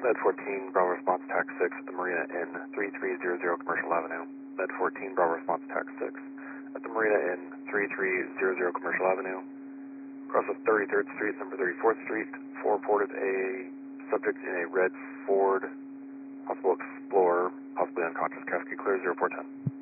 Med 14, Bravo Response TAC 6 at the Marina Inn, 3300 Commercial Avenue. Med 14, Bravo Response TAC 6 at the Marina Inn, 3300 Commercial Avenue. Across of 33rd Street, number 34th Street, 4 reported a subject in a red Ford, possible Explorer, possibly unconscious. Traffic clear 0410.